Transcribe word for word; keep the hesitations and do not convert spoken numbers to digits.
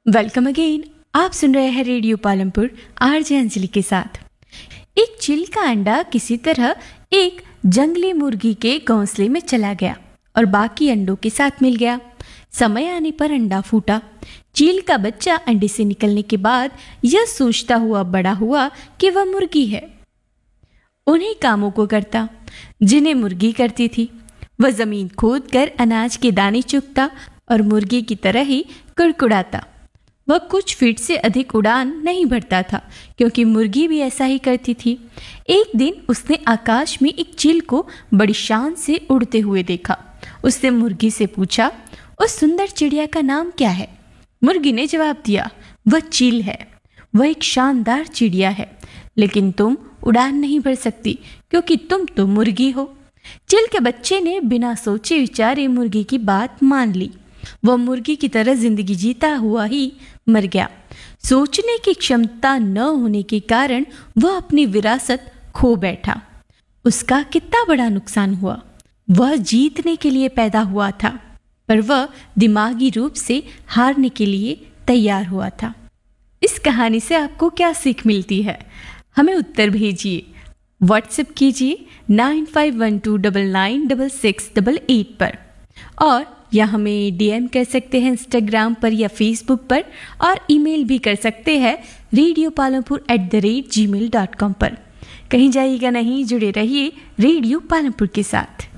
Welcome again. आप सुन रहे हैं रेडियो पालमपुर आरजे अंजलि के साथ। एक चील का अंडा किसी तरह एक जंगली मुर्गी के घोंसले में चला गया और बाकी अंडों के साथ मिल गया। समय आने पर अंडा फूटा। चील का बच्चा अंडे से निकलने के बाद यह सोचता हुआ बड़ा हुआ कि वह मुर्गी है, उन्हीं कामों को करता जिन्हें मुर्गी करती थी। वह जमीन खोद कर अनाज के दाने चुगता और मुर्गी की तरह ही कुड़कुड़ाता। वह कुछ फीट से अधिक उड़ान नहीं भरता था, क्योंकि मुर्गी भी ऐसा ही करती थी। एक दिन उसने आकाश में एक चील को बड़ी शान से उड़ते हुए देखा। उसने मुर्गी से पूछा, उस सुंदर चिड़िया का नाम क्या है? मुर्गी ने जवाब दिया, वह चील है। वह एक शानदार चिड़िया है, लेकिन तुम उड़ान नहीं भर सकती, क्योंकि तुम तो मुर्गी हो। चील के बच्चे ने बिना सोचे विचारे मुर्गी की बात मान ली। वह मुर्गी की तरह जिंदगी जीता हुआ ही मर गया। सोचने की क्षमता न होने के कारण वह अपनी विरासत खो बैठा। उसका कितना बड़ा नुकसान हुआ। वह जीतने के लिए पैदा हुआ था, पर वह दिमागी रूप से हारने के लिए तैयार हुआ था। इस कहानी से आपको क्या सीख मिलती है? हमें उत्तर भेजिए, व्हाट्सएप कीजिए nine five one two double nine double six double eight पर, और या हमें डीएम कर सकते हैं इंस्टाग्राम पर या फेसबुक पर, और ईमेल भी कर सकते हैं radio Palampur at the rate ji mail dot com पर। कहीं जाइएगा नहीं, जुड़े रहिए रेडियो पालमपुर के साथ।